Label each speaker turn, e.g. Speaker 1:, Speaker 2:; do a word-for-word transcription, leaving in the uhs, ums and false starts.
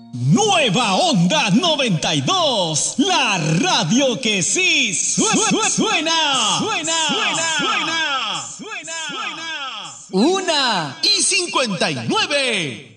Speaker 1: Nueva Onda noventa y dos, la radio que sí suena, suena, suena, suena, suena, suena.
Speaker 2: Una y cincuenta y nueve.